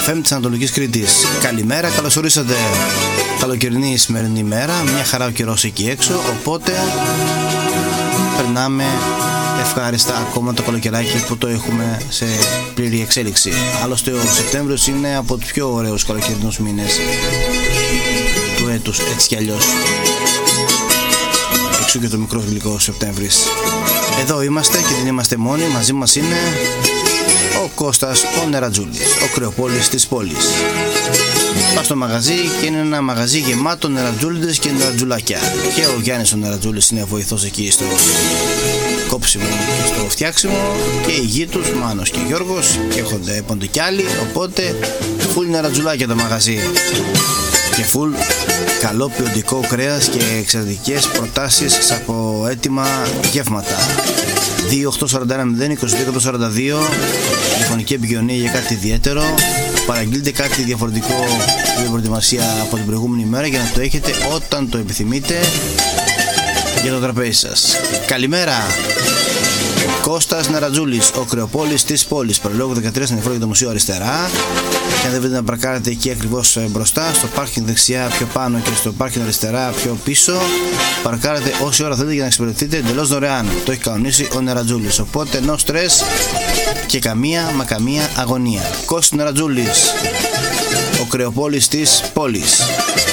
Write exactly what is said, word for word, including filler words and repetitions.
εφ εμ της Ανατολικής Κρήτης. Καλημέρα, καλώς ορίσατε. Καλοκαιρινή σημερινή ημέρα, μια χαρά ο καιρός εκεί έξω, οπότε περνάμε ευχάριστα ακόμα το καλοκαιράκι που το έχουμε σε πλήρη εξέλιξη. Άλλωστε ο Σεπτέμβριος είναι από τους πιο ωραίους καλοκαιρινούς μήνες του έτους, έτσι κι αλλιώς. Εξού και το μικρός γλυκός Σεπτέμβρης. Εδώ είμαστε και δεν είμαστε μόνοι, μαζί μας είναι ο Κώστας ο Νερατζούλης, ο κρεοπόλης της πόλης. Πας στο μαγαζί και είναι ένα μαγαζί γεμάτο νερατζούλιδες και νερατζουλάκια. Και ο Γιάννης ο Νερατζούλης είναι βοηθός εκεί στο κόψιμο και στο φτιάξιμο, και η γη τους, Μάνος και Γιώργος, και έχονται έπονται κι άλλοι, οπότε φουλ νερατζουλάκια το μαγαζί. Και φουλ καλό ποιοτικό κρέας και εξαιρετικές προτάσεις από έτοιμα γεύματα. Δύο οκτώ τέσσερα ένα μηδέν είκοσι δύο σαράντα δύο τηλεφωνική επικοινωνία για κάτι ιδιαίτερο. Παραγγείλτε κάτι διαφορετικό για προετοιμασία από την προηγούμενη μέρα για να το έχετε όταν το επιθυμείτε για το τραπέζι σας. Καλημέρα! Κώστας Νερατζούλης, ο κρεοπόλης της πόλης. Παραλόγου δεκατρία στην εφορά για το μουσείο αριστερά. Και αν δεν βρείτε να παρκάρετε εκεί ακριβώς μπροστά, στο πάρκινγκ δεξιά πιο πάνω και στο πάρκινγκ αριστερά πιο πίσω, παρκάρετε όση ώρα θέλετε για να εξυπηρετείτε εντελώς δωρεάν. Το έχει κανονίσει ο Νερατζούλης. Οπότε no stress και καμία μα καμία αγωνία. Κώστας Νερατζούλης, ο κρεοπόλης της πόλης.